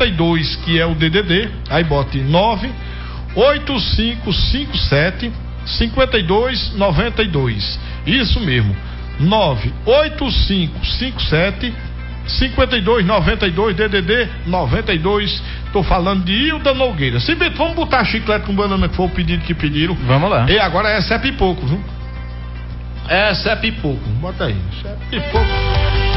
52, que é o DDD, aí bote 98557 5292. Isso mesmo, 98557 5292, DDD 92. Tô falando de Hilda Nogueira. Se bem, vamos botar chiclete com banana, que foi o pedido que pediram. Vamos lá. E agora essa é pipoco, viu? Essa é pipoco. Bota aí. Essa é pipoco.